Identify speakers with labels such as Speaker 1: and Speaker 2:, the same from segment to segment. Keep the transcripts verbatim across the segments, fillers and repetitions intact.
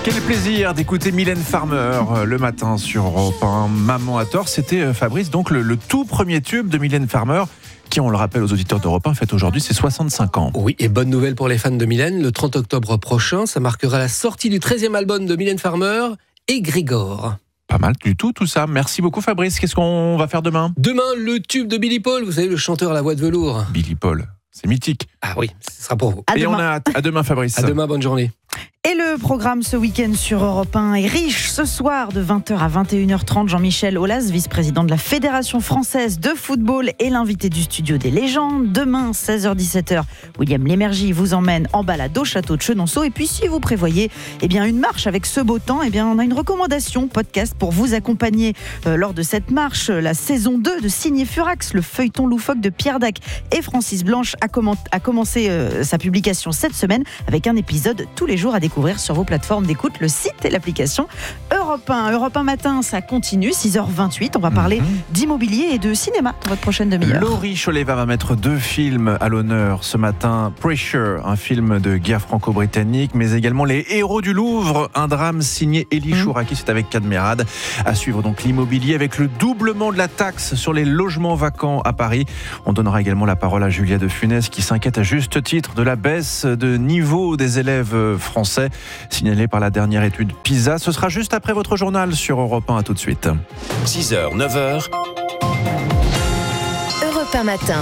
Speaker 1: Quel plaisir d'écouter Mylène Farmer le matin sur Europe un. Maman à tort, c'était Fabrice, donc le, le tout premier tube de Mylène Farmer, qui, on le rappelle aux auditeurs d'Europe un, fête aujourd'hui ses soixante-cinq ans.
Speaker 2: Oui, et bonne nouvelle pour les fans de Mylène, le trente octobre prochain, ça marquera la sortie du treizième album de Mylène Farmer et Grégor.
Speaker 1: Pas mal du tout, tout ça. Merci beaucoup Fabrice. Qu'est-ce qu'on va faire demain ?
Speaker 2: Demain, le tube de Billy Paul, vous savez, le chanteur à la voix de velours.
Speaker 1: Billy Paul, c'est mythique.
Speaker 2: Ah oui, ce sera pour vous.
Speaker 1: À et demain. On a hâte. À demain Fabrice.
Speaker 2: À demain, bonne journée.
Speaker 3: Et le programme ce week-end sur Europe un est riche. Ce soir, de vingt heures à vingt et une heures trente, Jean-Michel Aulas, vice-président de la Fédération française de football, est l'invité du studio des légendes. Demain, seize heures dix-sept heures, William Lémergie vous emmène en balade au château de Chenonceau. Et puis, si vous prévoyez eh bien, une marche avec ce beau temps, eh bien, on a une recommandation podcast pour vous accompagner euh, lors de cette marche. La saison deux de Signé Furax, le feuilleton loufoque de Pierre Dac et Francis Blanche, a, comment, a commencé euh, sa publication cette semaine avec un épisode tous les jours à découvrir sur vos plateformes d'écoute, le site et l'application Europe un. Europe un matin, ça continue, six heures vingt-huit. On va parler mmh. d'immobilier et de cinéma dans votre prochaine demi-heure.
Speaker 1: Laurie Choleva va mettre deux films à l'honneur ce matin. Pressure, un film de guerre franco-britannique, mais également Les Héros du Louvre, un drame signé Elie mmh. Chouraki, c'est avec Cadmerade. À suivre donc l'immobilier avec le doublement de la taxe sur les logements vacants à Paris. On donnera également la parole à Julia de Funès qui s'inquiète à juste titre de la baisse de niveau des élèves français, signalé par la dernière étude PISA. Ce sera juste après votre journal sur Europe un. À tout de suite.
Speaker 4: six heures, neuf heures.
Speaker 5: Europe un matin.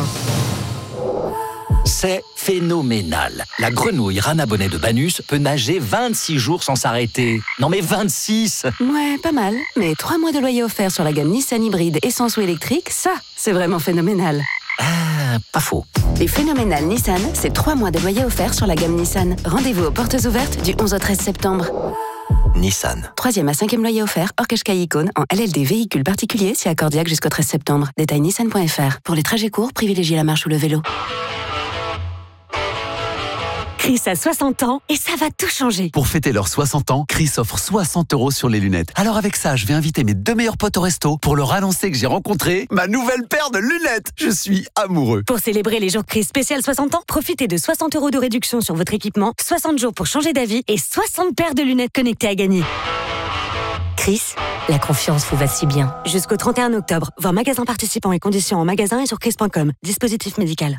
Speaker 4: C'est phénoménal. La grenouille Rana Bonnet de Banus peut nager vingt-six jours sans s'arrêter. Non mais vingt-six!
Speaker 6: Ouais, pas mal. Mais trois mois de loyer offert sur la gamme Nissan hybride essence ou électrique, ça, c'est vraiment phénoménal.
Speaker 4: Ah, pas faux.
Speaker 6: Les phénoménales Nissan, c'est trois mois de loyer offert sur la gamme Nissan. Rendez-vous aux portes ouvertes du onze au treize septembre.
Speaker 4: Nissan.
Speaker 6: Troisième à cinquième loyer offert, hors Qashqai Icône, en L L D véhicule particulier, si accordiaque jusqu'au treize septembre. Détail nissan point f r. Pour les trajets courts, privilégiez la marche ou le vélo.
Speaker 7: Chris a soixante ans et ça va tout changer.
Speaker 8: Pour fêter leurs soixante ans, Chris offre soixante euros sur les lunettes. Alors avec ça, je vais inviter mes deux meilleurs potes au resto pour leur annoncer que j'ai rencontré ma nouvelle paire de lunettes. Je suis amoureux.
Speaker 7: Pour célébrer les jours Chris spécial soixante ans, profitez de soixante euros de réduction sur votre équipement, soixante jours pour changer d'avis et soixante paires de lunettes connectées à gagner. Chris, la confiance vous va si bien. Jusqu'au trente et un octobre, voir magasin participants et conditions en magasin et sur chris point com. Dispositif médical.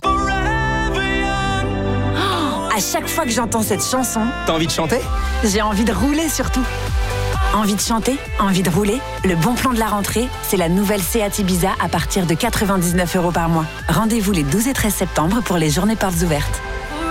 Speaker 7: À chaque fois que j'entends cette chanson,
Speaker 4: T'as envie de chanter ?
Speaker 7: j'ai envie de rouler surtout. Envie de chanter, envie de rouler. Le bon plan de la rentrée, c'est la nouvelle Seat Ibiza à partir de quatre-vingt-dix-neuf euros par mois. Rendez-vous les douze et treize septembre pour les journées portes ouvertes.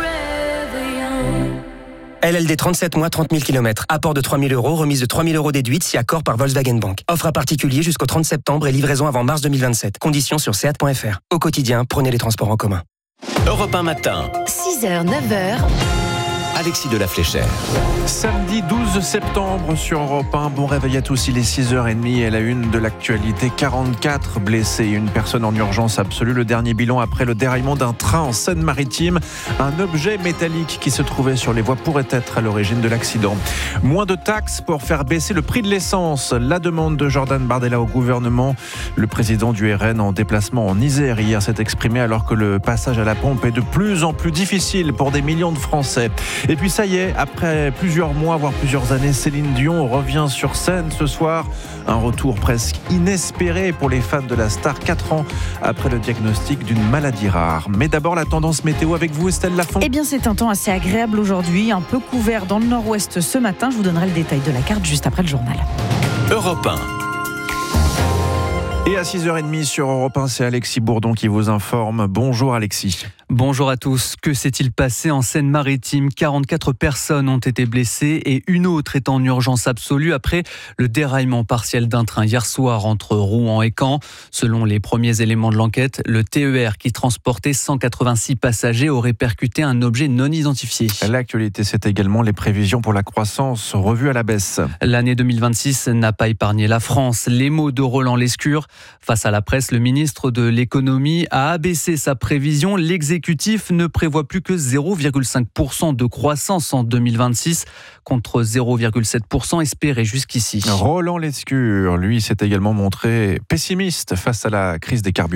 Speaker 9: L L D trente-sept mois, trente mille kilomètres. Apport de trois mille euros, remise de trois mille euros déduite si accord par Volkswagen Bank. Offre à particulier jusqu'au trente septembre et livraison avant mars deux mille vingt-sept. Conditions sur seat point f r. Au quotidien, prenez les transports en commun.
Speaker 4: Europe un matin.
Speaker 5: six heures, neuf heures.
Speaker 4: Alexis de la Fléchère.
Speaker 1: Samedi douze septembre sur Europe un. Bon réveil à tous, il est six heures trente et la une de l'actualité. quarante-quatre blessés, une personne en urgence absolue. Le dernier bilan après le déraillement d'un train en Seine-Maritime. Un objet métallique qui se trouvait sur les voies pourrait être à l'origine de l'accident. Moins de taxes pour faire baisser le prix de l'essence. La demande de Jordan Bardella au gouvernement. Le président du R N en déplacement en Isère hier s'est exprimé alors que le passage à la pompe est de plus en plus difficile pour des millions de Français. Et puis ça y est, après plusieurs mois, voire plusieurs années, Céline Dion revient sur scène ce soir. Un retour presque inespéré pour les fans de la star, quatre ans après le diagnostic d'une maladie rare. Mais d'abord, la tendance météo avec vous, Estelle Lafont.
Speaker 3: Eh bien, c'est un temps assez agréable aujourd'hui, un peu couvert dans le nord-ouest ce matin. Je vous donnerai le détail de la carte juste après le journal.
Speaker 4: Europe un.
Speaker 1: Et à six heures trente sur Europe un, c'est Alexis Bourdon qui vous informe. Bonjour Alexis.
Speaker 10: Bonjour à tous. Que s'est-il passé en Seine-Maritime ? quarante-quatre personnes ont été blessées et une autre est en urgence absolue après le déraillement partiel d'un train hier soir entre Rouen et Caen. Selon les premiers éléments de l'enquête, le T E R qui transportait cent quatre-vingt-six passagers aurait percuté un objet non identifié.
Speaker 1: L'actualité, c'est également les prévisions pour la croissance revues à la baisse.
Speaker 10: L'année deux mille vingt-six n'a pas épargné la France. Les mots de Roland Lescure. Face à la presse, le ministre de l'économie a abaissé sa prévision. L'exécutif ne prévoit plus que zéro virgule cinq pour cent de croissance en deux mille vingt-six contre zéro virgule sept pour cent espéré jusqu'ici.
Speaker 1: Roland Lescure, lui, s'est également montré pessimiste face à la crise des carburants.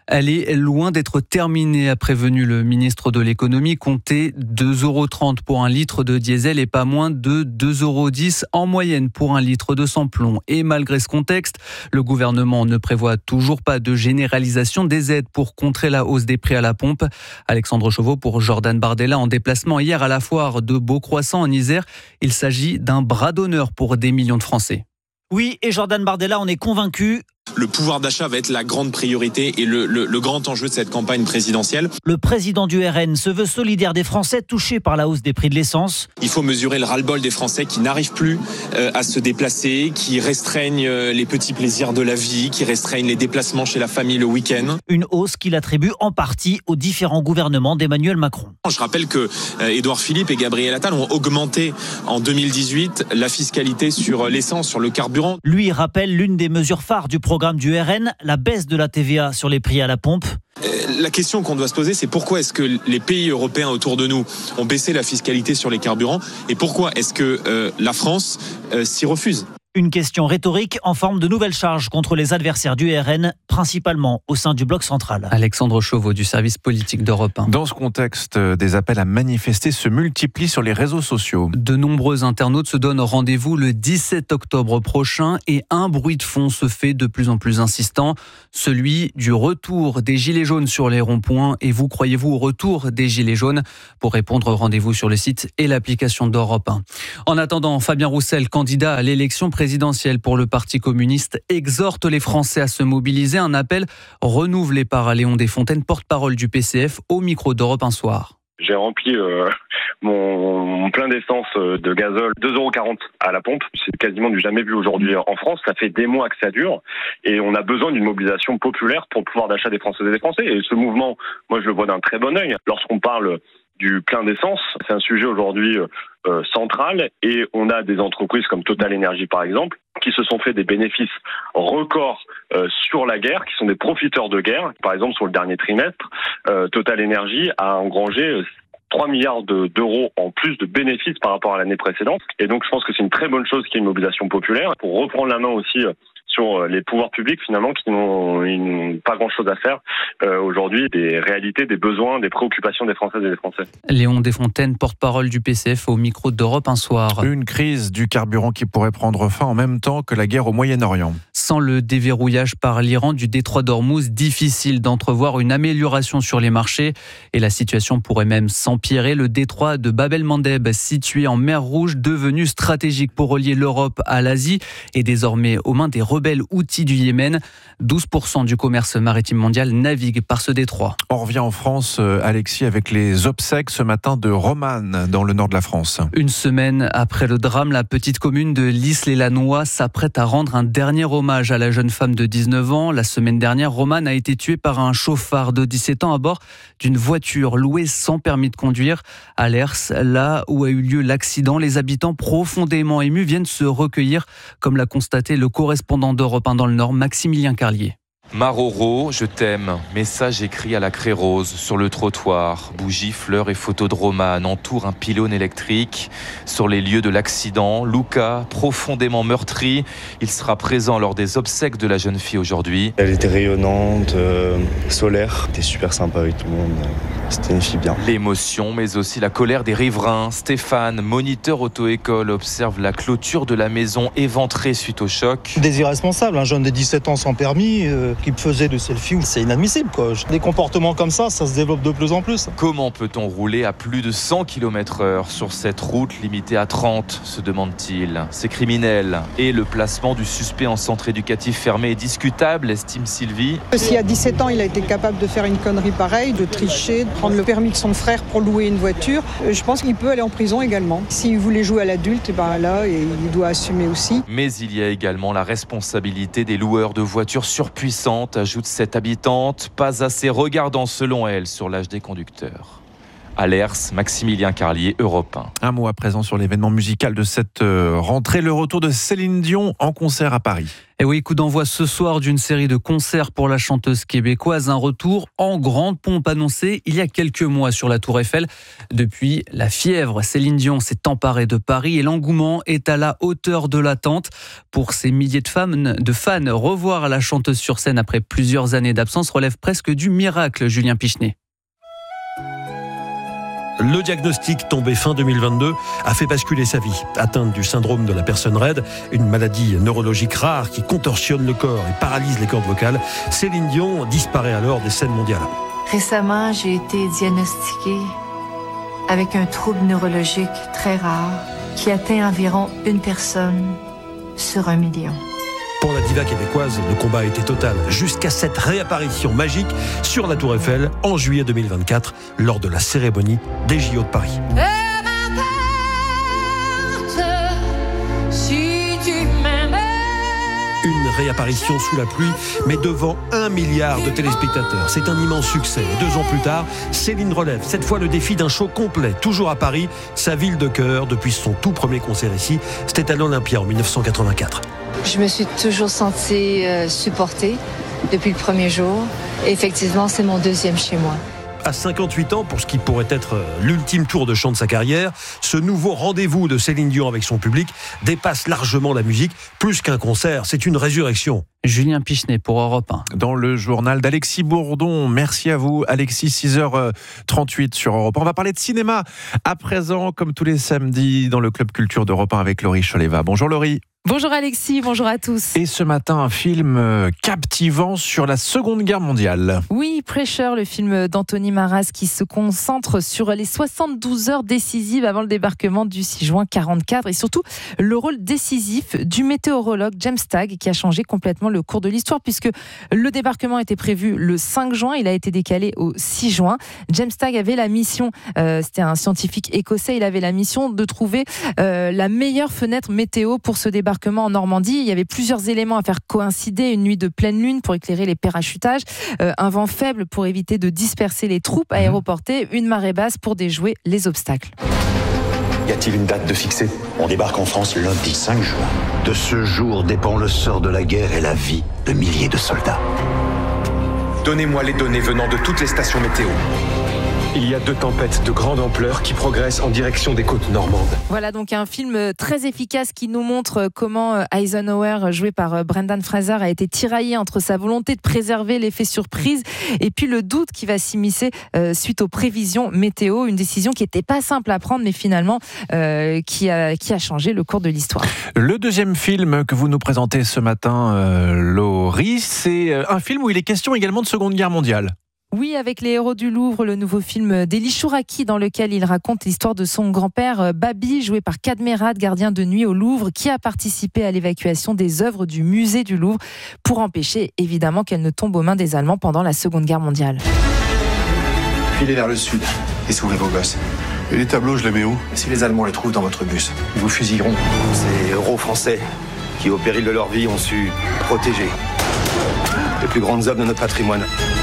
Speaker 10: Elle est loin d'être terminée, a prévenu le ministre de l'économie. Comptez deux euros trente pour un litre de diesel et pas moins de deux euros dix en moyenne pour un litre de sans-plomb. Et malgré ce contexte, le gouvernement ne prévoit toujours pas de généralisation des aides pour contrer la hausse des prix à la pompe. Alexandre Chauveau pour Jordan Bardella en déplacement hier à la foire de Beaucroissant en Isère. Il s'agit d'un bras d'honneur pour des millions de Français.
Speaker 11: Oui, et Jordan Bardella, on est convaincu.
Speaker 12: Le pouvoir d'achat va être la grande priorité et le, le, le grand enjeu de cette campagne présidentielle.
Speaker 11: Le président du R N se veut solidaire des Français touchés par la hausse des prix de l'essence.
Speaker 12: Il faut mesurer le ras-le-bol des Français qui n'arrivent plus euh, à se déplacer, qui restreignent euh, les petits plaisirs de la vie, qui restreignent les déplacements chez la famille le week-end.
Speaker 11: Une hausse qu'il attribue en partie aux différents gouvernements d'Emmanuel Macron.
Speaker 12: Je rappelle que euh, Édouard Philippe et Gabriel Attal ont augmenté en deux mille dix-huit la fiscalité sur l'essence, sur le carburant.
Speaker 11: Lui rappelle l'une des mesures phares du programme du R N, la baisse de la T V A sur les prix à la pompe.
Speaker 12: La question qu'on doit se poser, c'est pourquoi est-ce que les pays européens autour de nous ont baissé la fiscalité sur les carburants et pourquoi est-ce que euh, la France euh, s'y refuse ?
Speaker 11: Une question rhétorique en forme de nouvelles charges contre les adversaires du R N, principalement au sein du bloc central.
Speaker 10: Alexandre Chauveau du service politique d'Europe un.
Speaker 1: Dans ce contexte, des appels à manifester se multiplient sur les réseaux sociaux.
Speaker 10: De nombreux internautes se donnent rendez-vous le dix-sept octobre prochain et un bruit de fond se fait de plus en plus insistant, celui du retour des gilets jaunes sur les ronds-points. Et vous, croyez-vous au retour des gilets jaunes ? Pour répondre, rendez-vous sur le site et l'application d'Europe un. En attendant, Fabien Roussel, candidat à l'élection présidentielle pour le Parti communiste, exhorte les Français à se mobiliser. Un appel renouvelé par Léon Desfontaines, porte-parole du P C F, au micro d'Europe un soir.
Speaker 13: J'ai rempli euh, mon, mon plein d'essence de gazole, deux euros quarante à la pompe. C'est quasiment du jamais vu aujourd'hui en France. Ça fait des mois que ça dure et on a besoin d'une mobilisation populaire pour le pouvoir d'achat des Françaises et des Français. Et ce mouvement, moi je le vois d'un très bon œil. Lorsqu'on parle du plein d'essence, c'est un sujet aujourd'hui euh, central et on a des entreprises comme Total Energy par exemple qui se sont fait des bénéfices records euh, sur la guerre, qui sont des profiteurs de guerre. Par exemple, sur le dernier trimestre, euh, Total Energy a engrangé euh, trois milliards de, d'euros en plus de bénéfices par rapport à l'année précédente. Et donc, je pense que c'est une très bonne chose qu'il y ait une mobilisation populaire pour reprendre la main aussi euh, sur les pouvoirs publics finalement qui n'ont, ils n'ont pas grand-chose à faire euh, aujourd'hui des réalités, des besoins, des préoccupations des Françaises et des Français.
Speaker 10: Léon Desfontaines, porte-parole du P C F, au micro d'Europe un soir.
Speaker 1: Une crise du carburant qui pourrait prendre fin en même temps que la guerre au Moyen-Orient.
Speaker 10: Sans le déverrouillage par l'Iran du détroit d'Ormuz, difficile d'entrevoir une amélioration sur les marchés et la situation pourrait même s'empirer. Le détroit de Bab el-Mandeb, situé en mer Rouge, devenu stratégique pour relier l'Europe à l'Asie, est désormais aux mains des rebelles Houthis du Yémen. douze pour cent du commerce maritime mondial navigue par ce détroit.
Speaker 1: On revient en France, Alexis, avec les obsèques ce matin de Romane, dans le nord de la France.
Speaker 10: Une semaine après le drame, la petite commune de Lys-les-Lannoy s'apprête à rendre un dernier hommage à la jeune femme de dix-neuf ans. La semaine dernière, Romane a été tuée par un chauffard de dix-sept ans à bord d'une voiture louée sans permis de conduire à Lers, là où a eu lieu l'accident. Les habitants profondément émus viennent se recueillir, comme l'a constaté le correspondant d'Europe un dans le Nord, Maximilien Carlier.
Speaker 14: Maroro, je t'aime. Message écrit à la craie rose sur le trottoir. Bougies, fleurs et photos de Romane entourent un pylône électrique. Sur les lieux de l'accident, Luca, profondément meurtri, il sera présent lors des obsèques de la jeune fille aujourd'hui.
Speaker 15: Elle était rayonnante, euh, solaire. Elle était super sympa avec tout le monde. C'était une fille bien.
Speaker 14: L'émotion, mais aussi la colère des riverains. Stéphane, moniteur auto-école, observe la clôture de la maison éventrée suite au choc.
Speaker 16: Des irresponsables, un jeune de dix-sept ans sans permis. Euh... qui faisait de selfies, c'est inadmissible quoi. Des comportements comme ça, ça se développe de plus en plus.
Speaker 14: Comment peut-on rouler à plus de cent kilomètres heure sur cette route limitée à trente, se demande-t-il. C'est criminel. Et le placement du suspect en centre éducatif fermé est discutable, estime Sylvie.
Speaker 17: S'il y a dix-sept ans, il a été capable de faire une connerie pareille, de tricher, de prendre le permis de son frère pour louer une voiture, je pense qu'il peut aller en prison également. S'il voulait jouer à l'adulte, ben là, il doit assumer aussi.
Speaker 14: Mais il y a également la responsabilité des loueurs de voitures surpuissants, ajoute cette habitante, pas assez regardant selon elle sur l'âge des conducteurs. Alers, Maximilien Carlier, Europe un.
Speaker 1: Un mot à présent sur l'événement musical de cette rentrée, le retour de Céline Dion en concert à Paris.
Speaker 10: Et oui, coup d'envoi ce soir d'une série de concerts pour la chanteuse québécoise. Un retour en grande pompe annoncé il y a quelques mois sur la Tour Eiffel. Depuis, la fièvre Céline Dion s'est emparée de Paris et l'engouement est à la hauteur de l'attente. Pour ces milliers de fans, de fans, revoir la chanteuse sur scène après plusieurs années d'absence relève presque du miracle, Julien Pichenet.
Speaker 18: Le diagnostic tombé fin deux mille vingt-deux a fait basculer sa vie. Atteinte du syndrome de la personne raide, une maladie neurologique rare qui contorsionne le corps et paralyse les cordes vocales, Céline Dion disparaît alors des scènes mondiales.
Speaker 19: Récemment, j'ai été diagnostiquée avec un trouble neurologique très rare qui atteint environ une personne sur un million.
Speaker 18: Pour la diva québécoise, le combat a été total, jusqu'à cette réapparition magique sur la Tour Eiffel en juillet deux mille vingt-quatre, lors de la cérémonie des J O de Paris. Une réapparition sous la pluie, mais devant un milliard de téléspectateurs. C'est un immense succès. Et deux ans plus tard, Céline relève cette fois le défi d'un show complet, toujours à Paris, sa ville de cœur, depuis son tout premier concert ici. C'était à l'Olympia en dix-neuf cent quatre-vingt-quatre.
Speaker 19: Je me suis toujours sentie euh, supportée depuis le premier jour. Et effectivement, c'est mon deuxième chez moi.
Speaker 18: À cinquante-huit ans, pour ce qui pourrait être l'ultime tour de chant de sa carrière, ce nouveau rendez-vous de Céline Dion avec son public dépasse largement la musique. Plus qu'un concert, c'est une résurrection.
Speaker 10: Julien Pichenet pour Europe un.
Speaker 1: Dans le journal d'Alexis Bourdon. Merci à vous, Alexis, six heures trente-huit sur Europe un. On va parler de cinéma à présent, comme tous les samedis, dans le Club Culture d'Europe un avec Laurie Choleva. Bonjour Laurie.
Speaker 20: Bonjour Alexis, bonjour à tous.
Speaker 1: Et ce matin, un film captivant sur la Seconde Guerre mondiale.
Speaker 20: Oui, Pressure, le film d'Anthony Marras qui se concentre sur les soixante-douze heures décisives avant le débarquement du six juin quarante-quatre et surtout le rôle décisif du météorologue James Tagg qui a changé complètement le cours de l'histoire puisque le débarquement était prévu le cinq juin, il a été décalé au six juin. James Tagg avait la mission, euh, c'était un scientifique écossais, il avait la mission de trouver euh, la meilleure fenêtre météo pour ce débarquement en Normandie. Il y avait plusieurs éléments à faire coïncider, une nuit de pleine lune pour éclairer les parachutages, euh, un vent faible pour éviter de disperser les troupes aéroportées, une marée basse pour déjouer les obstacles.
Speaker 21: Y a-t-il une date de fixée ? On débarque en France lundi cinq juin. De ce jour dépend le sort de la guerre et la vie de milliers de soldats.
Speaker 22: Donnez-moi les données venant de toutes les stations météo. Il y a deux tempêtes de grande ampleur qui progressent en direction des côtes normandes.
Speaker 20: Voilà donc un film très efficace qui nous montre comment Eisenhower, joué par Brendan Fraser, a été tiraillé entre sa volonté de préserver l'effet surprise et puis le doute qui va s'immiscer euh, suite aux prévisions météo. Une décision qui n'était pas simple à prendre mais finalement euh, qui, a, qui a changé le cours de l'histoire.
Speaker 1: Le deuxième film que vous nous présentez ce matin, euh, Laurie, c'est un film où il est question également de Seconde Guerre mondiale.
Speaker 20: Oui, avec Les Héros du Louvre, le nouveau film d'Élie Chouraki dans lequel il raconte l'histoire de son grand-père Babi, joué par Cadmerade, gardien de nuit au Louvre, qui a participé à l'évacuation des œuvres du musée du Louvre pour empêcher évidemment qu'elles ne tombent aux mains des Allemands pendant la Seconde Guerre mondiale.
Speaker 23: Filez vers le sud et sauvez vos gosses. Et les tableaux, je les mets où ? Si les Allemands les trouvent dans votre bus, ils vous fusilleront. Ces héros français qui, au péril de leur vie, ont su protéger les plus grandes œuvres de notre patrimoine.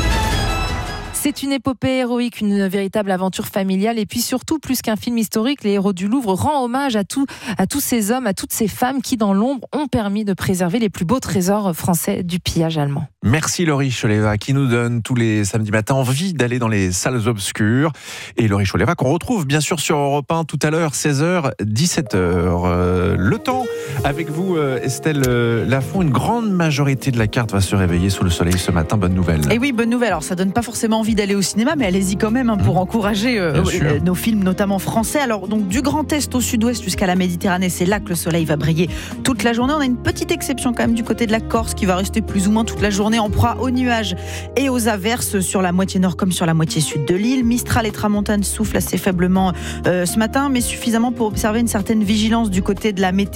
Speaker 20: C'est une épopée héroïque, une véritable aventure familiale et puis surtout, plus qu'un film historique, Les Héros du Louvre rend hommage à, tout, à tous ces hommes, à toutes ces femmes qui, dans l'ombre, ont permis de préserver les plus beaux trésors français du pillage allemand.
Speaker 1: Merci Laurie Choleva qui nous donne tous les samedis matins envie d'aller dans les salles obscures. Et Laurie Choleva qu'on retrouve bien sûr sur Europe un tout à l'heure, seize heures, dix-sept heures. Euh, le temps avec vous Estelle Lafont, une grande majorité de la carte va se réveiller sous le soleil ce matin, bonne nouvelle.
Speaker 3: Et oui, bonne nouvelle, alors ça donne pas forcément envie d'aller au cinéma, mais allez-y quand même hein, pour mmh. encourager euh, euh, nos films, notamment français. Alors donc du Grand Est au Sud-Ouest jusqu'à la Méditerranée, c'est là que le soleil va briller toute la journée. On a une petite exception quand même du côté de la Corse qui va rester plus ou moins toute la journée en proie aux nuages et aux averses sur la moitié nord comme sur la moitié sud de l'île. Mistral et tramontane soufflent assez faiblement euh, ce matin, mais suffisamment pour observer une certaine vigilance du côté de la météo des forêts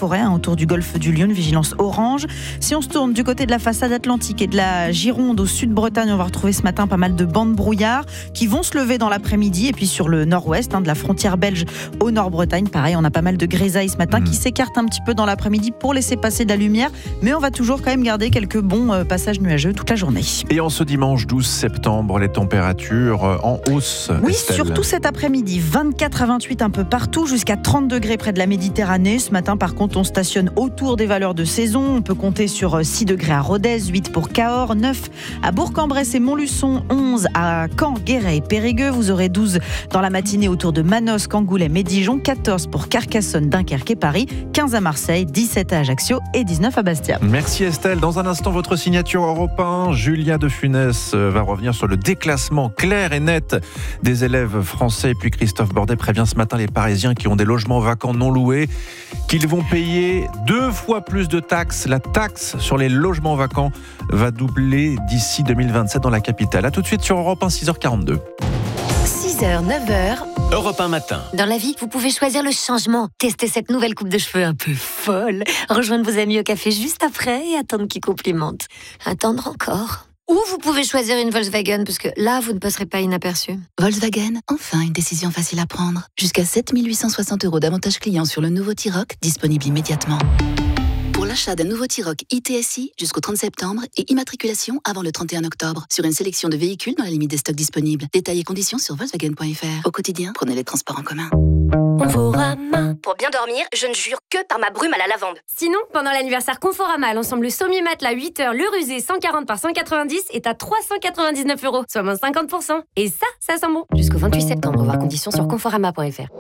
Speaker 3: forêt hein, autour du golfe du Lion, une vigilance orange. Si on se tourne du côté de la façade atlantique et de la Gironde au sud Bretagne, on va retrouver ce matin pas mal de bancs de brouillard qui vont se lever dans l'après-midi. Et puis sur le nord-ouest, hein, de la frontière belge au nord-Bretagne, pareil, on a pas mal de grisailles ce matin mmh. qui s'écartent un petit peu dans l'après-midi pour laisser passer de la lumière. Mais on va toujours quand même garder quelques bons euh, passages nuageux toute la journée.
Speaker 1: Et en ce dimanche douze septembre, les températures en hausse.
Speaker 3: Oui,
Speaker 1: Estelle.
Speaker 3: Surtout cet après-midi, vingt-quatre à vingt-huit un peu partout, jusqu'à trente degrés près de la Méditerranée. Ce matin, par contre, on stationne autour des valeurs de saison. On peut compter sur six degrés à Rodez, huit pour Cahors, neuf à Bourg-en-Bresse et Montluçon, onze à Caen, Guéret et Périgueux. Vous aurez douze dans la matinée autour de Manosque, Angoulême et Dijon, quatorze pour Carcassonne, Dunkerque et Paris, quinze à Marseille, dix-sept à Ajaccio et dix-neuf à Bastia.
Speaker 1: Merci Estelle. Dans un instant, votre signature Europe un. Julia de Funès va revenir sur le déclassement clair et net des élèves français. Et puis Christophe Bordet prévient ce matin les Parisiens qui ont des logements vacants non loués qu'ils vont payer deux fois plus de taxes. La taxe sur les logements vacants va doubler d'ici deux mille vingt-sept dans la capitale. A tout de suite sur Europe un, six heures quarante-deux.
Speaker 5: six heures, neuf heures.
Speaker 2: Europe un matin.
Speaker 7: Dans la vie, vous pouvez choisir le changement. Tester cette nouvelle coupe de cheveux un peu folle. Rejoindre vos amis au café juste après et attendre qu'ils complimentent. Attendre encore. Ou vous pouvez choisir une Volkswagen, parce que là, vous ne passerez pas inaperçu.
Speaker 6: Volkswagen, enfin une décision facile à prendre. Jusqu'à sept mille huit cent soixante euros d'avantages clients sur le nouveau T-Roc, disponible immédiatement. Pour l'achat d'un nouveau T-Roc I T S I jusqu'au trente septembre et immatriculation avant le trente et un octobre sur une sélection de véhicules dans la limite des stocks disponibles. Détails et conditions sur Volkswagen point F R. Au quotidien, prenez les transports en commun.
Speaker 7: Conforama.
Speaker 8: Pour bien dormir, je ne jure que par ma brume à la lavande.
Speaker 24: Sinon, pendant l'anniversaire Conforama, l'ensemble Sommier Matelas huit heures, le rusé cent quarante par cent quatre-vingt-dix est à trois cent quatre-vingt-dix-neuf euros, soit moins cinquante pour cent. Et ça, ça sent bon.
Speaker 8: Jusqu'au vingt-huit septembre, voir conditions sur conforama point F R.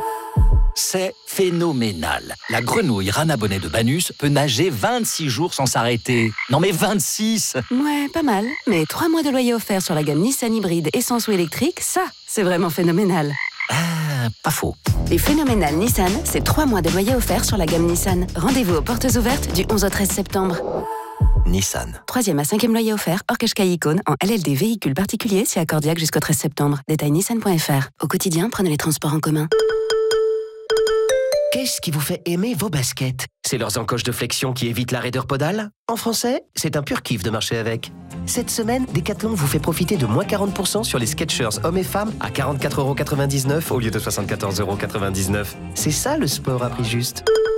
Speaker 4: C'est phénoménal. La grenouille Rana Bonnet de Banus peut nager vingt-six jours sans s'arrêter. Non mais vingt-six!
Speaker 25: Ouais, pas mal. Mais trois mois de loyer offert sur la gamme Nissan hybride essence ou électrique, ça, c'est vraiment phénoménal.
Speaker 4: Ah, pas faux.
Speaker 25: Les phénoménales Nissan, c'est trois mois de loyer offert sur la gamme Nissan. Rendez-vous aux portes ouvertes du onze au treize septembre.
Speaker 4: Nissan.
Speaker 25: Troisième à cinquième loyer offert, hors Qashqai Icône, en L L D véhicule particulier, si accordiaque jusqu'au treize septembre. Détail nissan point F R. Au quotidien, prenez les transports en commun.
Speaker 26: Qu'est-ce qui vous fait aimer vos baskets? C'est leurs encoches de flexion qui évitent la raideur podale? En français, c'est un pur kiff de marcher avec. Cette semaine, Decathlon vous fait profiter de moins quarante pour cent sur les Skechers hommes et femmes à quarante-quatre euros quatre-vingt-dix-neuf au lieu de soixante-quatorze euros quatre-vingt-dix-neuf. C'est ça le sport à prix juste.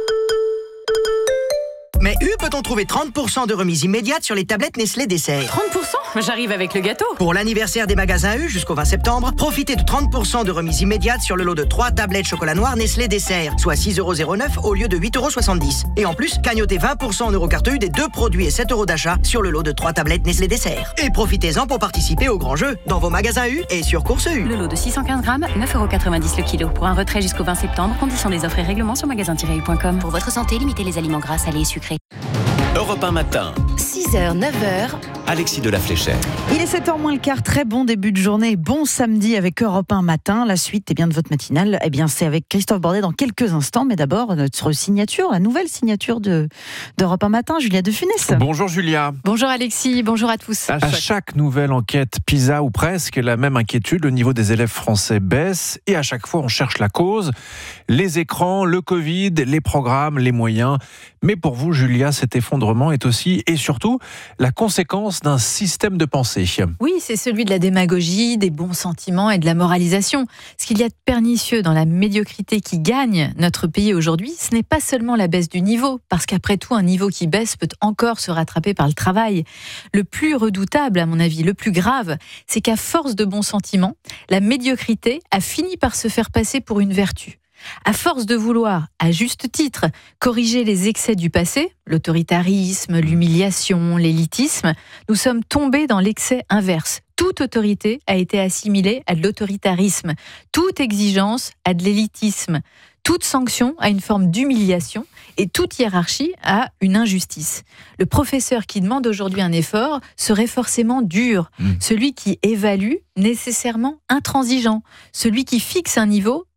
Speaker 27: Mais U peut-on trouver trente pour cent de remise immédiate sur les tablettes Nestlé Dessert?
Speaker 25: trente pour cent? J'arrive avec le gâteau.
Speaker 27: Pour l'anniversaire des magasins U jusqu'au vingt septembre, profitez de trente pour cent de remise immédiate sur le lot de trois tablettes chocolat noir Nestlé Dessert, soit six euros zéro neuf au lieu de huit euros soixante-dix. Et en plus, cagnotez vingt pour cent en eurocarte U des deux produits et sept euros d'achat sur le lot de trois tablettes Nestlé Dessert. Et profitez-en pour participer au grand jeu dans vos magasins U et sur Course U.
Speaker 25: Le lot de six cent quinze grammes, neuf euros quatre-vingt-dix le kilo. Pour un retrait jusqu'au vingt septembre, conditions des offres et règlements sur magasin tiret u point com.
Speaker 8: Pour votre santé, limitez les aliments gras, salés et sucrés.
Speaker 2: Europe un matin.
Speaker 5: six heures, neuf heures.
Speaker 2: Alexis de la Fléchère.
Speaker 3: Il est sept heures moins le quart, très bon début de journée, bon samedi avec Europe un matin. La suite eh bien, de votre matinale, eh bien, c'est avec Christophe Bordet dans quelques instants, mais d'abord notre signature, la nouvelle signature de, d'Europe un matin, Julia de Funès.
Speaker 1: Bonjour Julia.
Speaker 20: Bonjour Alexis, bonjour à tous.
Speaker 1: À chaque nouvelle enquête PISA ou presque, la même inquiétude, le niveau des élèves français baisse et à chaque fois on cherche la cause, les écrans, le Covid, les programmes, les moyens. Mais pour vous Julia, cet effondrement est aussi et surtout la conséquence d'un système de pensée.
Speaker 20: Oui, c'est celui de la démagogie, des bons sentiments et de la moralisation. Ce qu'il y a de pernicieux dans la médiocrité qui gagne notre pays aujourd'hui, ce n'est pas seulement la baisse du niveau, parce qu'après tout, un niveau qui baisse peut encore se rattraper par le travail. Le plus redoutable, à mon avis, le plus grave, c'est qu'à force de bons sentiments, la médiocrité a fini par se faire passer pour une vertu. À force de vouloir, à juste titre, corriger les excès du passé, l'autoritarisme, l'humiliation, l'élitisme, nous sommes tombés dans l'excès inverse. Toute autorité a été assimilée à de l'autoritarisme, toute exigence à de l'élitisme, toute sanction à une forme d'humiliation et toute hiérarchie à une injustice. Le professeur qui demande aujourd'hui un effort serait forcément dur, mmh. celui qui évalue nécessairement intransigeant, celui qui fixe un niveau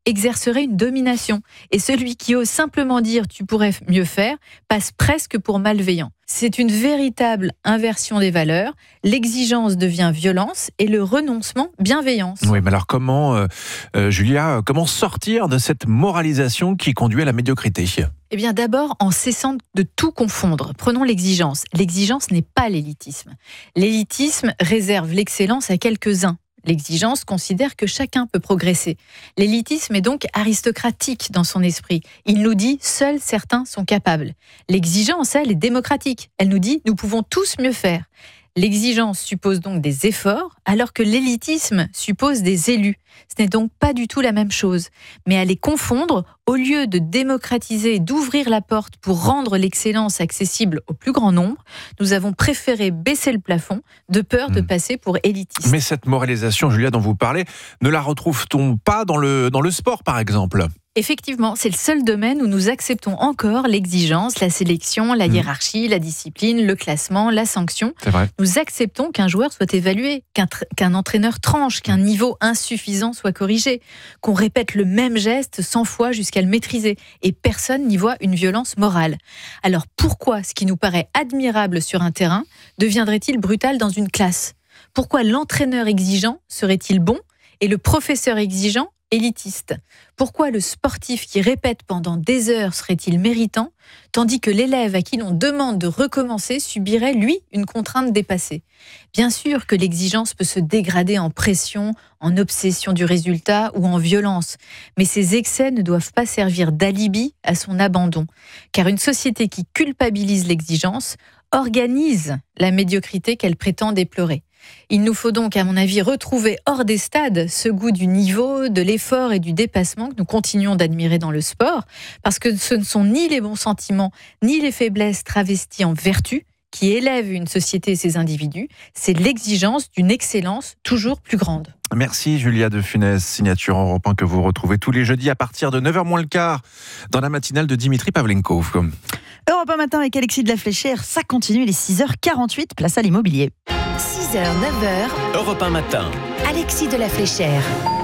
Speaker 9: exercerait une domination. Et celui qui ose simplement dire « tu pourrais mieux faire » passe presque pour malveillant. C'est une véritable inversion des valeurs. L'exigence devient violence et le renoncement bienveillance.
Speaker 1: Oui, mais alors comment, euh, euh, Julia, comment sortir de cette moralisation qui conduit à la médiocrité ?
Speaker 9: Eh bien d'abord en cessant de tout confondre. Prenons l'exigence. L'exigence n'est pas l'élitisme. L'élitisme réserve l'excellence à quelques-uns. L'exigence considère que chacun peut progresser. L'élitisme est donc aristocratique dans son esprit. Il nous dit « seuls certains sont capables ». L'exigence, elle, est démocratique. Elle nous dit « nous pouvons tous mieux faire ». L'exigence suppose donc des efforts, alors que l'élitisme suppose des élus. Ce n'est donc pas du tout la même chose. Mais à les confondre, au lieu de démocratiser et d'ouvrir la porte pour rendre l'excellence accessible au plus grand nombre, nous avons préféré baisser le plafond de peur de passer pour élitiste.
Speaker 1: Mais cette moralisation, Julia, dont vous parlez, ne la retrouve-t-on pas dans le, dans le sport, par exemple ?
Speaker 9: Effectivement, c'est le seul domaine où nous acceptons encore l'exigence, la sélection, la hiérarchie, la discipline, le classement, la sanction.
Speaker 1: C'est vrai.
Speaker 9: Nous acceptons qu'un joueur soit évalué, qu'un, tr- qu'un entraîneur tranche, qu'un niveau insuffisant soit corrigé, qu'on répète le même geste cent fois jusqu'à le maîtriser. Et personne n'y voit une violence morale. Alors pourquoi ce qui nous paraît admirable sur un terrain deviendrait-il brutal dans une classe ? Pourquoi l'entraîneur exigeant serait-il bon et le professeur exigeant élitiste ? Pourquoi le sportif qui répète pendant des heures serait-il méritant, tandis que l'élève à qui l'on demande de recommencer subirait, lui, une contrainte dépassée ? Bien sûr que l'exigence peut se dégrader en pression, en obsession du résultat ou en violence, mais ces excès ne doivent pas servir d'alibi à son abandon, car une société qui culpabilise l'exigence organise la médiocrité qu'elle prétend déplorer. Il nous faut donc, à mon avis, retrouver hors des stades ce goût du niveau, de l'effort et du dépassement que nous continuons d'admirer dans le sport, parce que ce ne sont ni les bons sentiments, ni les faiblesses travesties en vertu qui élèvent une société et ses individus, c'est l'exigence d'une excellence toujours plus grande.
Speaker 1: Merci Julia de Funès, signature en Europe un que vous retrouvez tous les jeudis à partir de neuf heures moins le quart dans la matinale de Dimitri Pavlenko.
Speaker 3: Europe un matin avec Alexis de la Fléchère, ça continue, les six heures quarante-huit, place à l'immobilier.
Speaker 5: six heures, neuf heures,
Speaker 2: Europe un matin.
Speaker 5: Alexis de la Fléchère.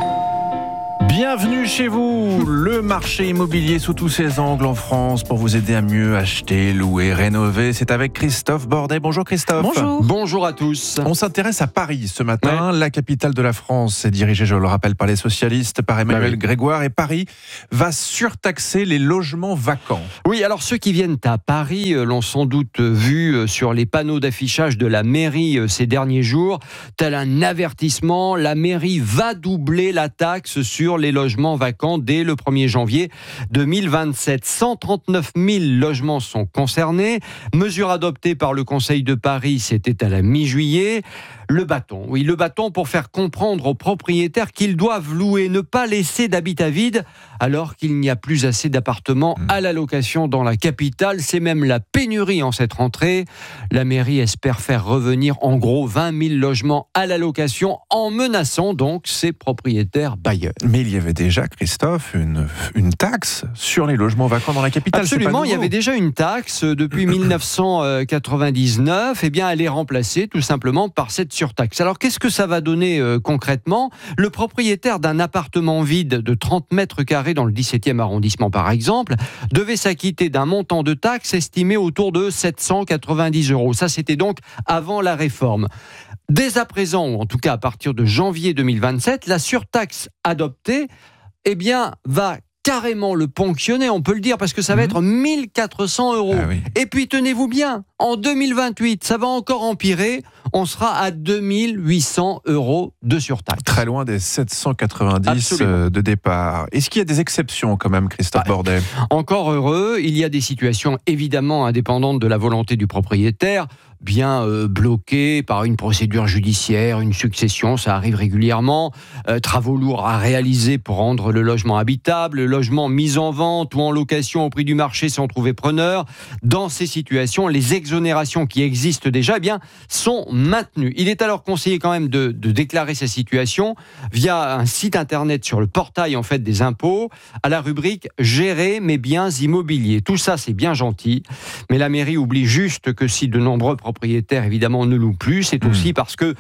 Speaker 1: Bienvenue chez vous, le marché immobilier sous tous ses angles en France pour vous aider à mieux acheter, louer, rénover. C'est avec Christophe Bordet. Bonjour Christophe.
Speaker 3: Bonjour.
Speaker 11: Bonjour à tous.
Speaker 1: On s'intéresse à Paris ce matin. Ouais. La capitale de la France est dirigée, je le rappelle, par les socialistes, par Emmanuel bah oui. Grégoire. Et Paris va surtaxer les logements vacants.
Speaker 11: Oui, alors ceux qui viennent à Paris l'ont sans doute vu sur les panneaux d'affichage de la mairie ces derniers jours. Tel un avertissement, la mairie va doubler la taxe sur les logements vacants dès le premier janvier deux mille vingt-sept. cent trente-neuf mille logements sont concernés. Mesure adoptée par le Conseil de Paris, c'était à la mi-juillet. Le bâton, oui, le bâton pour faire comprendre aux propriétaires qu'ils doivent louer, ne pas laisser d'habitat vide alors qu'il n'y a plus assez d'appartements à la location dans la capitale. C'est même la pénurie en cette rentrée. La mairie espère faire revenir en gros vingt mille logements à la location en menaçant donc ses propriétaires bailleurs.
Speaker 1: Mais il y avait déjà, Christophe, une, une taxe sur les logements vacants dans la capitale.
Speaker 11: Absolument, il y avait déjà une taxe depuis dix-neuf cent quatre-vingt-dix-neuf. Eh bien, elle est remplacée tout simplement par cette surtaxe. Alors, qu'est-ce que ça va donner euh, concrètement ? Le propriétaire d'un appartement vide de trente mètres carrés dans le dix-septième arrondissement, par exemple, devait s'acquitter d'un montant de taxe estimé autour de sept cent quatre-vingt-dix euros. Ça, c'était donc avant la réforme. Dès à présent, ou en tout cas à partir de janvier deux mille vingt-sept, la surtaxe adoptée, eh bien, va carrément le ponctionner, on peut le dire, parce que ça va être mille quatre cents euros. Ah oui. Et puis, tenez-vous bien, en deux mille vingt-huit, ça va encore empirer, on sera à deux mille huit cents euros de surtaxe.
Speaker 1: Très loin des sept cent quatre-vingt-dix Absolument. De départ. Est-ce qu'il y a des exceptions quand même, Christophe ouais. Bordet ?
Speaker 11: Encore heureux, il y a des situations évidemment indépendantes de la volonté du propriétaire, bien euh, bloqué par une procédure judiciaire, une succession, ça arrive régulièrement, euh, travaux lourds à réaliser pour rendre le logement habitable, le logement mis en vente ou en location au prix du marché sans trouver preneur. Dans ces situations, les exonérations qui existent déjà eh bien, sont maintenues. Il est alors conseillé quand même de, de déclarer sa situation via un site internet sur le portail en fait, des impôts, à la rubrique « Gérer mes biens immobiliers ». Tout ça, c'est bien gentil, mais la mairie oublie juste que si de nombreux propriétaires, évidemment, ne louent plus, c'est aussi parce que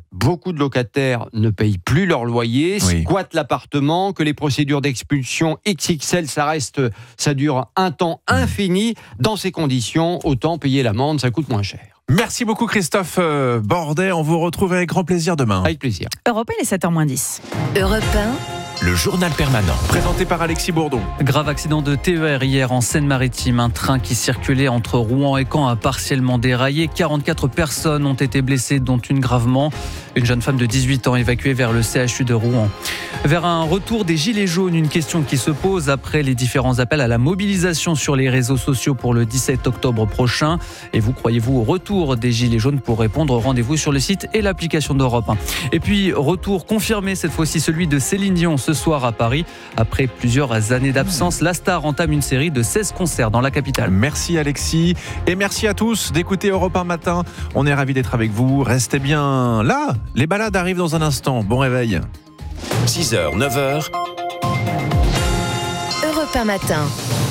Speaker 11: beaucoup de locataires ne payent plus leur loyer, oui. squattent l'appartement, que les procédures d'expulsion X X L, ça reste, ça dure un temps infini. Dans ces conditions, autant payer l'amende, ça coûte moins cher.
Speaker 1: Merci beaucoup Christophe Bordet, on vous retrouve avec grand plaisir demain.
Speaker 11: Avec plaisir.
Speaker 3: Europe un, il est sept heures moins dix.
Speaker 5: Europe un.
Speaker 2: Le journal permanent.
Speaker 1: Présenté par Alexis Bourdon.
Speaker 10: Grave accident de T E R hier en Seine-Maritime. Un train qui circulait entre Rouen et Caen a partiellement déraillé. quarante-quatre personnes ont été blessées, dont une gravement. Une jeune femme de dix-huit ans évacuée vers le C H U de Rouen. Vers un retour des Gilets jaunes, une question qui se pose après les différents appels à la mobilisation sur les réseaux sociaux pour le dix-sept octobre prochain. Et vous, croyez-vous au retour des Gilets jaunes? Pour répondre, rendez-vous sur le site et l'application d'Europe un. Et puis, retour confirmé, cette fois-ci celui de Céline Dion ce soir à Paris. Après plusieurs années d'absence, la star entame une série de seize concerts dans la capitale.
Speaker 1: Merci Alexis et merci à tous d'écouter Europe un matin. On est ravis d'être avec vous. Restez bien là. Les balades arrivent dans un instant. Bon réveil.
Speaker 2: six heures, neuf heures.
Speaker 5: Europe un matin.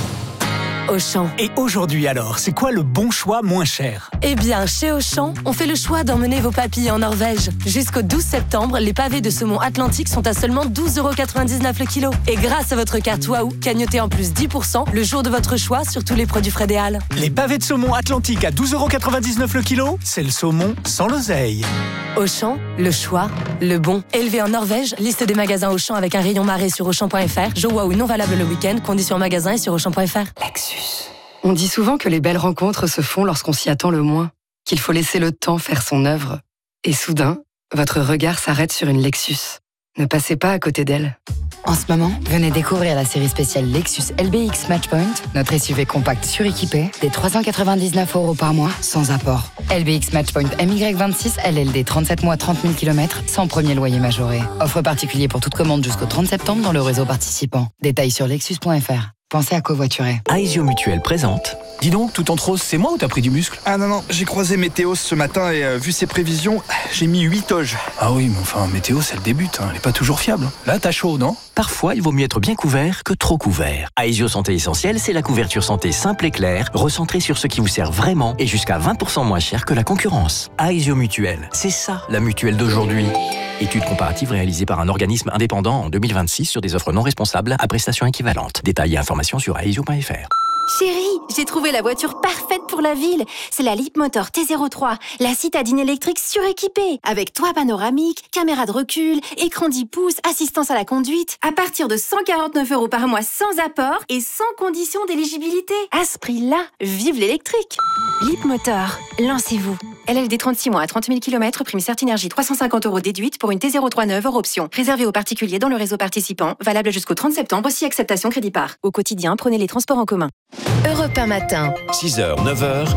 Speaker 5: Auchan.
Speaker 12: Et aujourd'hui alors, c'est quoi le bon choix moins cher?
Speaker 13: Eh bien, chez Auchan, on fait le choix d'emmener vos papilles en Norvège. Jusqu'au douze septembre, les pavés de saumon Atlantique sont à seulement douze euros quatre-vingt-dix-neuf le kilo. Et grâce à votre carte Waouh, cagnotez en plus dix pour cent le jour de votre choix sur tous les produits frais des Halles.
Speaker 12: Les pavés de saumon Atlantique à douze euros quatre-vingt-dix-neuf le kilo, c'est le saumon sans l'oseille.
Speaker 13: Auchan, le choix, le bon. Élevé en Norvège, liste des magasins Auchan avec un rayon marée sur Auchan point F R. Jeux Waouh non valable le week-end, conditions en magasin et sur Auchan point F R.
Speaker 14: Lexus. On dit souvent que les belles rencontres se font lorsqu'on s'y attend le moins, qu'il faut laisser le temps faire son œuvre. Et soudain, votre regard s'arrête sur une Lexus. Ne passez pas à côté d'elle.
Speaker 15: En ce moment, venez découvrir la série spéciale Lexus L B X Matchpoint, notre S U V compact suréquipé, des trois cent quatre-vingt-dix-neuf euros par mois, sans apport. L B X Matchpoint M Y vingt-six, L L D trente-sept mois, trente mille kilomètres, sans premier loyer majoré. Offre particulier pour toute commande jusqu'au trente septembre dans le réseau participant. Détails sur lexus point F R. Pensez à covoiturer.
Speaker 2: Aesio Mutuel présente.
Speaker 12: Dis donc, tout en rose, c'est moi ou t'as pris du muscle?
Speaker 16: Ah non, non, j'ai croisé Météos ce matin et euh, vu ses prévisions, j'ai mis huit toges.
Speaker 12: Ah oui, mais enfin, Météos, elle débute, hein, elle est pas toujours fiable. Là, t'as chaud, non?
Speaker 2: Parfois, il vaut mieux être bien couvert que trop couvert. Aesio Santé Essentielle, c'est la couverture santé simple et claire, recentrée sur ce qui vous sert vraiment et jusqu'à vingt pour cent moins cher que la concurrence. Aesio Mutuel, c'est ça la mutuelle d'aujourd'hui. Étude comparative réalisée par un organisme indépendant en deux mille vingt-six sur des offres non responsables à prestations équivalentes. Détails et informations sur aesio point F R.
Speaker 13: Chérie, j'ai trouvé la voiture parfaite pour la ville. C'est la Leapmotor T zéro trois, la citadine électrique suréquipée. Avec toit panoramique, caméra de recul, écran dix pouces, assistance à la conduite. À partir de cent quarante-neuf euros par mois sans apport et sans condition d'éligibilité. À ce prix-là, vive l'électrique. Leapmotor, lancez-vous. L L D trente-six mois à trente mille kilomètres, prime Certinergie trois cent cinquante euros déduite pour une T zéro trois neuve hors option. Réservé aux particuliers dans le réseau participant, valable jusqu'au trente septembre, si acceptation crédit par. Au quotidien, prenez les transports en commun.
Speaker 5: Europe un matin.
Speaker 2: six heures, neuf heures.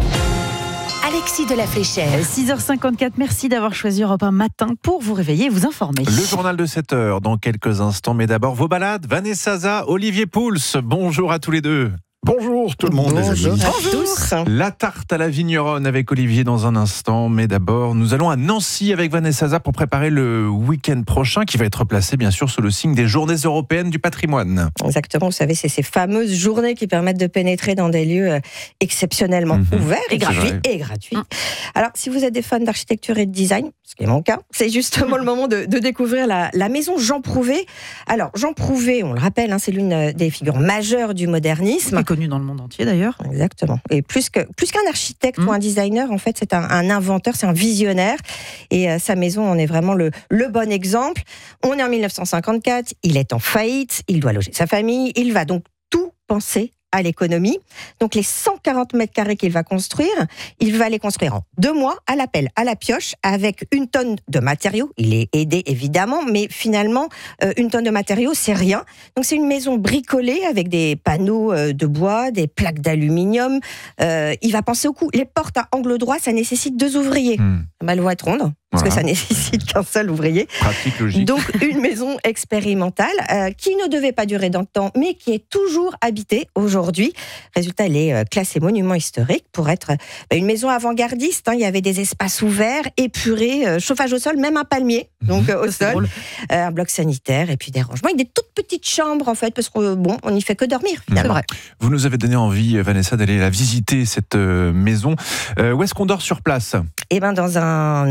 Speaker 5: Alexis de la Fléchère.
Speaker 3: six heures cinquante-quatre, merci d'avoir choisi Europe un matin pour vous réveiller et vous informer.
Speaker 1: Le journal de sept heures dans quelques instants, mais d'abord vos balades. Vanessa Zaza, Olivier Pouls, bonjour à tous les deux.
Speaker 17: Bonjour tout le monde,
Speaker 3: Bonjour
Speaker 17: les amis.
Speaker 3: à tous.
Speaker 1: La tarte à la vigneronne avec Olivier dans un instant, mais d'abord nous allons à Nancy avec Vanessa Zaza pour préparer le week-end prochain qui va être placé bien sûr sous le signe des Journées européennes du patrimoine.
Speaker 19: Exactement, vous savez, c'est ces fameuses journées qui permettent de pénétrer dans des lieux exceptionnellement mmh. ouverts et gratuits. Et gratuits. Mmh. Alors, si vous êtes des fans d'architecture et de design, ce qui est mon cas, c'est justement le moment de, de découvrir la, la maison Jean Prouvé. Alors, Jean Prouvé, on le rappelle, hein, c'est l'une des figures majeures du modernisme.
Speaker 3: Connu dans le monde entier d'ailleurs.
Speaker 19: Exactement. Et plus que plus qu'un architecte mmh. ou un designer, en fait, c'est un, un inventeur, c'est un visionnaire. Et euh, sa maison en est vraiment le, le bon exemple. On est en mille neuf cent cinquante-quatre, il est en faillite, il doit loger sa famille, il va donc tout penser à l'économie. Donc les cent quarante mètres carrés qu'il va construire, il va les construire en deux mois, à la pelle, à la pioche, avec une tonne de matériaux. Il est aidé évidemment, mais finalement, euh, une tonne de matériaux, c'est rien. Donc c'est une maison bricolée avec des panneaux euh, de bois, des plaques d'aluminium. Euh, il va penser au coût. Les portes à angle droit, ça nécessite deux ouvriers. Mmh. Elles vont être rondes. Parce voilà. que ça nécessite qu'un seul ouvrier.
Speaker 1: Pratique, logique.
Speaker 19: Donc, une maison expérimentale euh, qui ne devait pas durer dans le temps, mais qui est toujours habitée aujourd'hui. Résultat, elle est euh, classée monument historique pour être euh, une maison avant-gardiste. Hein. Il y avait des espaces ouverts, épurés, euh, chauffage au sol, même un palmier, donc euh, au sol, euh, un bloc sanitaire et puis des rangements avec des toutes petites chambres en fait, parce qu'on bon, on n'y fait que dormir.
Speaker 1: C'est vrai. Vous nous avez donné envie, Vanessa, d'aller la visiter cette euh, maison. Euh, où est-ce qu'on dort sur place ?
Speaker 19: Eh ben, dans un ancien atelier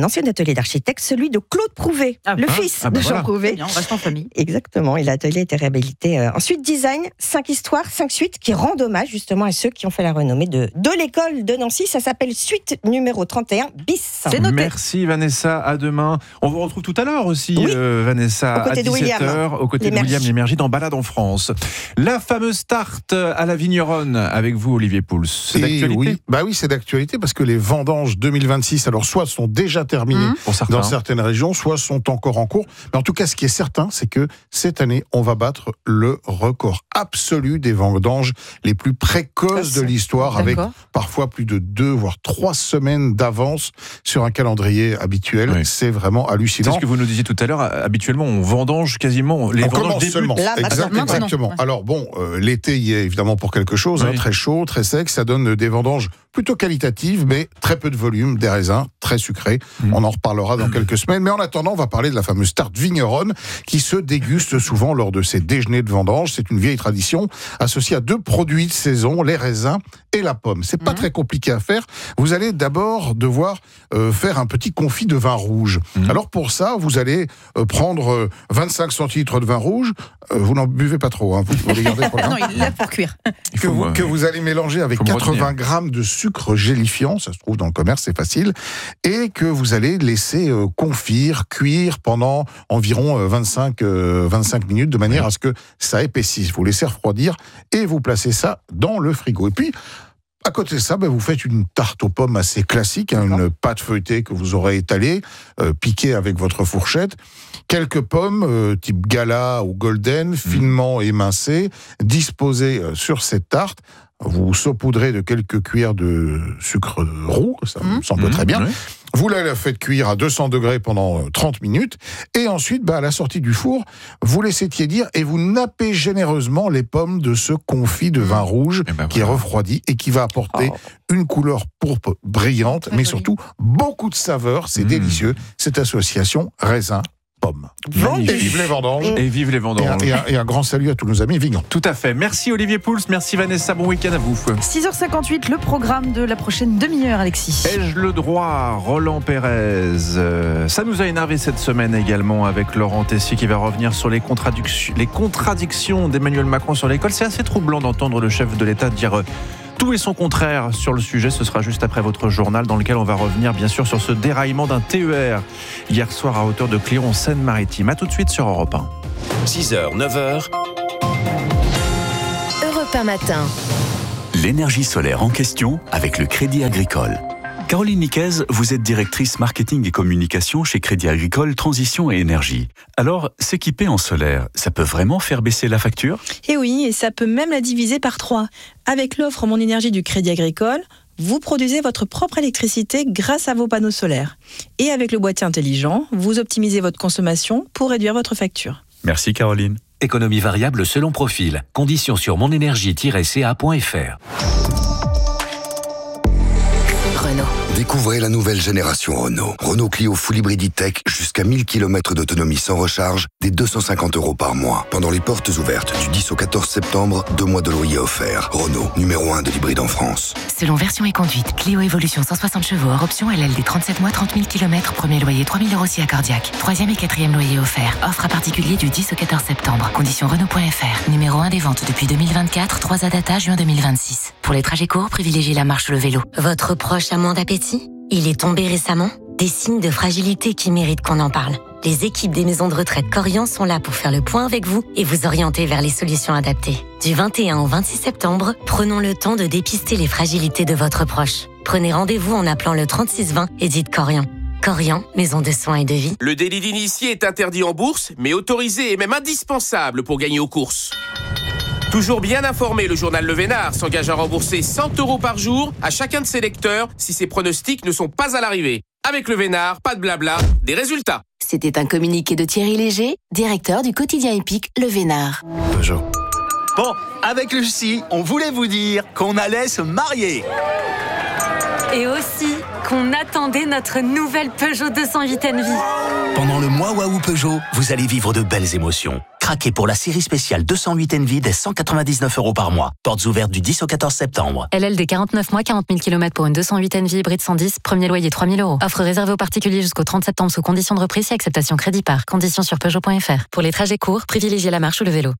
Speaker 19: atelier d'architecte, celui de Claude Prouvé,
Speaker 3: Ah,
Speaker 19: le
Speaker 3: hein
Speaker 19: fils
Speaker 3: Ah, bah
Speaker 19: de Jean
Speaker 3: voilà.
Speaker 19: Prouvé.
Speaker 3: Bien, on reste en famille.
Speaker 19: Exactement, et l'atelier a été réhabilité. Euh, Ensuite, design, cinq histoires, cinq suites qui rendent hommage justement à ceux qui ont fait la renommée de, de l'école de Nancy. Ça s'appelle suite numéro trente et un bis.
Speaker 1: Merci Vanessa, à demain. On vous retrouve tout à l'heure aussi,
Speaker 19: Oui.
Speaker 1: euh, Vanessa,
Speaker 19: Aux côtés
Speaker 1: à
Speaker 19: de
Speaker 1: dix-sept heures,
Speaker 19: William.
Speaker 1: aux côtés de
Speaker 19: L'Émergie.
Speaker 1: William L'Émergie dans Balade en France. La fameuse tarte à la Vigneronne avec vous, Olivier Pouls. C'est
Speaker 6: Et
Speaker 1: d'actualité
Speaker 6: oui, bah oui, c'est d'actualité parce que les vendanges deux mille vingt-six, alors soit sont déjà terminées
Speaker 1: Mmh. Pour certains.
Speaker 6: dans certaines régions, soit sont encore en cours. Mais en tout cas, ce qui est certain, c'est que cette année, on va battre le record absolu des vendanges les plus précoces de l'histoire, avec
Speaker 20: D'accord.
Speaker 6: parfois plus de deux voire trois semaines d'avance sur un calendrier habituel.
Speaker 1: Oui.
Speaker 6: C'est vraiment
Speaker 1: C'est
Speaker 6: hallucinant.
Speaker 1: ce que vous nous disiez tout à l'heure. Habituellement, on vendange quasiment. Les
Speaker 6: on
Speaker 1: vendanges
Speaker 6: commence
Speaker 1: débutent.
Speaker 6: seulement.
Speaker 19: Là,
Speaker 6: Exact-
Speaker 19: maintenant.
Speaker 6: exactement.
Speaker 3: Ouais.
Speaker 6: Alors bon, euh, l'été y est évidemment pour quelque chose, hein,
Speaker 1: Oui.
Speaker 6: très chaud, très sec, ça donne des vendanges plutôt qualitatives, mais très peu de volume, des raisins très sucrés.
Speaker 1: Mmh.
Speaker 6: On en reparlera dans quelques semaines. Mais en attendant, on va parler de la fameuse tarte vigneronne qui se déguste souvent lors de ces déjeuners de vendange. C'est une vieille tradition associée à deux produits de saison, les raisins et la pomme. C'est pas
Speaker 3: Mmh.
Speaker 6: très compliqué à faire. Vous allez d'abord devoir euh, faire un petit confit de vin rouge.
Speaker 1: Mmh.
Speaker 6: Alors pour ça, vous allez euh, prendre euh, vingt-cinq centilitres de vin rouge. Euh, vous n'en buvez pas trop, hein, vous, vous les gardez pour la
Speaker 3: Ah
Speaker 6: fin.
Speaker 3: non, il est là pour cuire.
Speaker 1: Il
Speaker 6: que,
Speaker 1: faut,
Speaker 6: vous,
Speaker 1: euh,
Speaker 6: que vous allez mélanger avec
Speaker 1: faut me
Speaker 6: quatre-vingts
Speaker 1: retenir.
Speaker 6: grammes de sucre gélifiant, ça se trouve dans le commerce, c'est facile, et que vous allez laisser euh, confire, cuire pendant environ euh, vingt-cinq, euh, vingt-cinq minutes, de manière à ce que ça épaississe. Vous laissez refroidir et vous placez ça dans le frigo. Et puis, à côté de ça, ben, vous faites une tarte aux pommes assez classique, hein, une pâte feuilletée que vous aurez étalée, euh, piquée avec votre fourchette, quelques pommes euh, type gala ou golden, finement émincées, disposées euh, sur cette tarte. Vous saupoudrez de quelques cuillères de sucre roux, ça me semble
Speaker 1: Mmh,
Speaker 6: très bien.
Speaker 1: oui.
Speaker 6: Vous la faites cuire à deux cents degrés pendant euh, trente minutes. Et ensuite, bah, à la sortie du four, vous laissez tiédir et vous nappez généreusement les pommes de ce confit de vin rouge
Speaker 1: Et ben
Speaker 6: qui est
Speaker 1: voilà.
Speaker 6: refroidi et qui va apporter
Speaker 19: Oh.
Speaker 6: une couleur pourpre brillante,
Speaker 3: Très
Speaker 6: mais
Speaker 3: joli.
Speaker 6: surtout beaucoup de saveurs. C'est
Speaker 1: Mmh.
Speaker 6: délicieux. Cette association raisin pomme.
Speaker 1: Magnifique.
Speaker 6: Et vive les vendanges.
Speaker 1: Et vive les
Speaker 6: Et un,
Speaker 1: vendanges.
Speaker 6: et un- et un grand salut à tous nos amis vignerons.
Speaker 1: Tout à fait. Merci Olivier Pouls, merci Vanessa, bon week-end à vous.
Speaker 3: six heures cinquante-huit, le programme de la prochaine demi-heure, Alexis.
Speaker 1: Ai-je le droit, Roland Pérez euh, Ça nous a énervé cette semaine également avec Laurent Tessier qui va revenir sur les, contradictions- les contradictions d'Emmanuel Macron sur l'école. C'est assez troublant d'entendre le chef de l'État dire euh, tout et son contraire sur le sujet. Ce sera juste après votre journal dans lequel on va revenir bien sûr sur ce déraillement d'un T E R hier soir à hauteur de Cléon en Seine-Maritime. A tout de suite sur Europe un.
Speaker 7: six heures, neuf heures,
Speaker 5: Europe un matin.
Speaker 17: L'énergie solaire en question avec le Crédit Agricole. Caroline Niquez, vous êtes directrice marketing et communication chez Crédit Agricole Transition et Énergie. Alors, s'équiper en solaire, ça peut vraiment faire baisser la facture ?
Speaker 18: Et oui, et ça peut même la diviser par trois. Avec l'offre Mon Énergie du Crédit Agricole, vous produisez votre propre électricité grâce à vos panneaux solaires. Et avec le boîtier intelligent, vous optimisez votre consommation pour réduire votre facture.
Speaker 17: Merci Caroline.
Speaker 21: Économie variable selon profil. Conditions sur monénergie tiret c a point f r.
Speaker 5: Renault.
Speaker 22: Découvrez la nouvelle génération Renault. Renault Clio Full Hybrid E-Tech, jusqu'à mille kilomètres d'autonomie sans recharge, dès deux cent cinquante euros par mois. Pendant les portes ouvertes du dix au quatorze septembre, deux mois de loyer offerts. Renault, numéro un de l'hybride en France.
Speaker 25: Selon version et conduite, Clio Evolution cent soixante chevaux hors option L L D trente-sept mois, trente mille kilomètres, premier loyer trois mille euros si accordiaque. Troisième et quatrième loyer offert. Offre à particulier du dix au quatorze septembre. Conditions Renault point F R. Numéro un des ventes depuis deux mille vingt-quatre, trois à data juin deux mille vingt-six. Pour les trajets courts, privilégiez la marche ou le vélo.
Speaker 23: Votre proche a moins d'appétit ? Il est tombé récemment ? Des signes de fragilité qui méritent qu'on en parle. Les équipes des maisons de retraite Corian sont là pour faire le point avec vous et vous orienter vers les solutions adaptées. Du vingt et un au vingt-six septembre, prenons le temps de dépister les fragilités de votre proche. Prenez rendez-vous en appelant le trente-six vingt et dites Corian. Corian, maison de soins et de vie.
Speaker 28: Le délit d'initié est interdit en bourse, mais autorisé et même indispensable pour gagner aux courses. Toujours bien informé, le journal Le Vénard s'engage à rembourser cent euros par jour à chacun de ses lecteurs si ses pronostics ne sont pas à l'arrivée. Avec Le Vénard, pas de blabla, des résultats.
Speaker 25: C'était un communiqué de Thierry Léger, directeur du quotidien épique Le Vénard.
Speaker 6: Peugeot.
Speaker 29: Bon, avec Lucie, on voulait vous dire qu'on allait se marier.
Speaker 30: Et aussi qu'on attendait notre nouvelle Peugeot deux cent huit Envie.
Speaker 29: Pendant le mois Waouh Peugeot, vous allez vivre de belles émotions.
Speaker 4: Craquez pour la série spéciale deux cent huit Envy dès cent quatre-vingt-dix-neuf euros par mois. Portes ouvertes du dix au quatorze septembre.
Speaker 30: L L D quarante-neuf mois, quarante mille kilomètres pour une deux cent huit Envy hybride cent dix, premier loyer trois mille euros. Offre réservée aux particuliers jusqu'au trente septembre sous conditions de reprise et acceptation crédit par. Conditions sur Peugeot point F R. Pour les trajets courts, privilégiez la marche ou le vélo.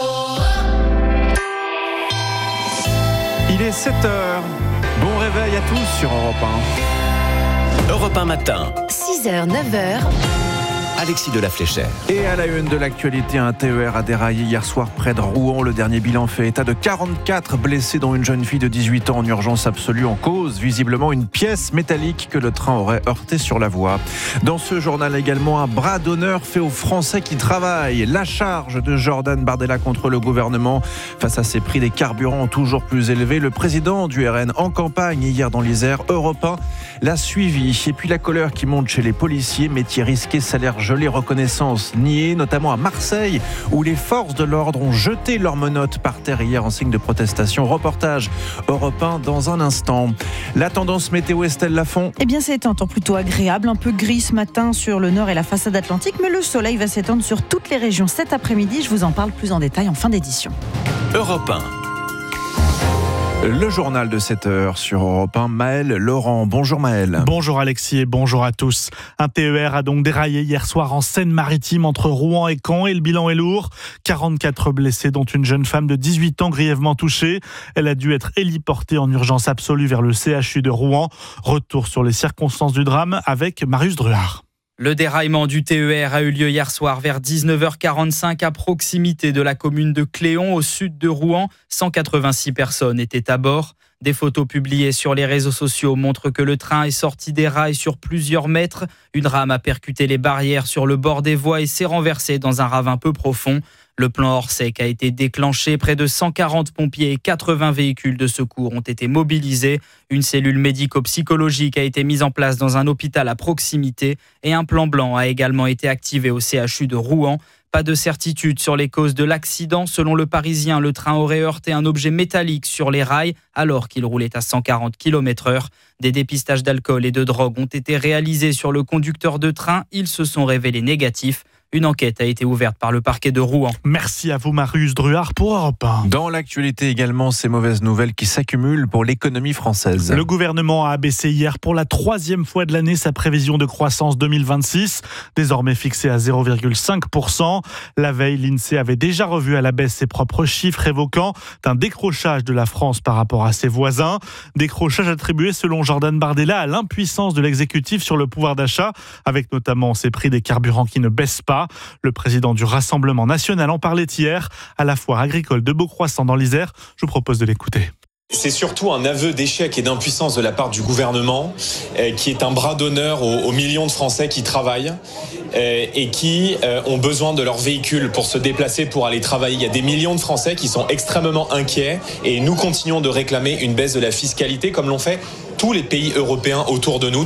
Speaker 1: Il est sept heures. Bon réveil à tous sur Europe un.
Speaker 21: Europe un matin.
Speaker 5: six heures, neuf heures.
Speaker 21: Alexis de la Fléchère.
Speaker 1: Et à la une de l'actualité, un T E R a déraillé hier soir près de Rouen. Le dernier bilan fait état de quarante-quatre blessés, dont une jeune fille de dix-huit ans en urgence absolue. En cause, visiblement, une pièce métallique que le train aurait heurté sur la voie. Dans ce journal également, un bras d'honneur fait aux Français qui travaillent. La charge de Jordan Bardella contre le gouvernement. Face à ces prix des carburants toujours plus élevés, le président du R N en campagne hier dans l'Isère, Europe un, l'a suivi. Et puis la colère qui monte chez les policiers, métier risqué, salaire gelé, reconnaissance niée, notamment à Marseille, où les forces de l'ordre ont jeté leurs menottes par terre hier en signe de protestation. Reportage Europe un dans un instant. La tendance météo, Estelle Lafont.
Speaker 3: Eh bien, c'est un temps plutôt agréable, un peu gris ce matin sur le nord et la façade atlantique, mais le soleil va s'étendre sur toutes les régions cet après-midi. Je vous en parle plus en détail en fin d'édition.
Speaker 21: Europe un.
Speaker 1: Le journal de sept heures sur Europe un, Maël Laurent. Bonjour Maël.
Speaker 8: Bonjour Alexis et bonjour à tous. Un T E R a donc déraillé hier soir en Seine-Maritime entre Rouen et Caen et le bilan est lourd. quarante-quatre blessés dont une jeune femme de dix-huit ans grièvement touchée. Elle a dû être héliportée en urgence absolue vers le C H U de Rouen. Retour sur les circonstances du drame avec Marius Druard.
Speaker 9: Le déraillement du T E R a eu lieu hier soir vers dix-neuf heures quarante-cinq à proximité de la commune de Cléon, au sud de Rouen. cent quatre-vingt-six personnes étaient à bord. Des photos publiées sur les réseaux sociaux montrent que le train est sorti des rails sur plusieurs mètres. Une rame a percuté les barrières sur le bord des voies et s'est renversée dans un ravin peu profond. Le plan Orsec a été déclenché. Près de cent quarante pompiers et quatre-vingts véhicules de secours ont été mobilisés. Une cellule médico-psychologique a été mise en place dans un hôpital à proximité et un plan blanc a également été activé au C H U de Rouen. Pas de certitude sur les causes de l'accident. Selon le Parisien, le train aurait heurté un objet métallique sur les rails alors qu'il roulait à cent quarante kilomètres heure. Des dépistages d'alcool et de drogue ont été réalisés sur le conducteur de train. Ils se sont révélés négatifs. Une enquête a été ouverte par le parquet de Rouen.
Speaker 8: Merci à vous Marius Druard pour Europe un.
Speaker 1: Dans l'actualité également, ces mauvaises nouvelles qui s'accumulent pour l'économie française.
Speaker 8: Le gouvernement a abaissé hier pour la troisième fois de l'année sa prévision de croissance deux mille vingt-six, désormais fixée à zéro virgule cinq pour cent. La veille, l'INSEE avait déjà revu à la baisse ses propres chiffres, évoquant un décrochage de la France par rapport à ses voisins. Décrochage attribué selon Jordan Bardella à l'impuissance de l'exécutif sur le pouvoir d'achat, avec notamment ces prix des carburants qui ne baissent pas. Le président du Rassemblement national en parlait hier à la foire agricole de Beaucroissant dans l'Isère. Je vous propose de l'écouter.
Speaker 10: C'est surtout un aveu d'échec et d'impuissance de la part du gouvernement, euh, qui est un bras d'honneur aux, aux millions de Français qui travaillent euh, et qui euh, ont besoin de leur véhicule pour se déplacer, pour aller travailler. Il y a des millions de Français qui sont extrêmement inquiets et nous continuons de réclamer une baisse de la fiscalité comme l'ont fait tous les pays européens autour de nous.